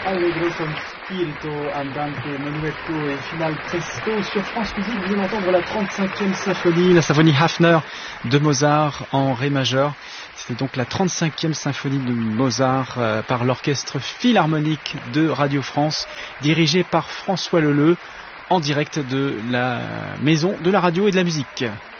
Allegro con spirito andante menuetto et finale presto sur France Musique. Vous venez d'entendre la 35e symphonie, la symphonie Hafner de Mozart en ré majeur. C'était donc la 35e symphonie de Mozart par l'orchestre philharmonique de Radio France, dirigé par François Leleux, en direct de la maison de la radio et de la musique.